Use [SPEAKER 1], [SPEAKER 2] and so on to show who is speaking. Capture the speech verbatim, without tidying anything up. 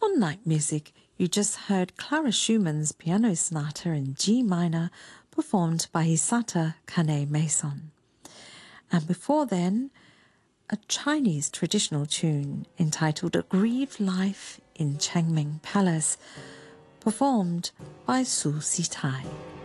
[SPEAKER 1] On Night Music, you just heard Clara Schumann's Piano Sonata in G minor, performed by Hisata Kane-Mason. And before then, a Chinese traditional tune entitled A Grieved Life in Chengming Palace, performed by Su Sitai.